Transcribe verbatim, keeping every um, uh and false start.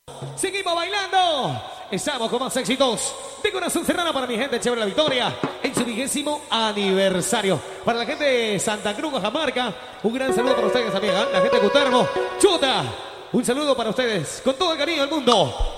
Seguimos bailando. Estamos con más éxitos de Corazón Serrano para mi gente chévere La Victoria en su vigésimo aniversario. Para la gente de Santa Cruz, Cajamarca, un gran saludo para ustedes también. ¿eh? La gente de Cutervo, Chuta, un saludo para ustedes con todo el cariño del mundo.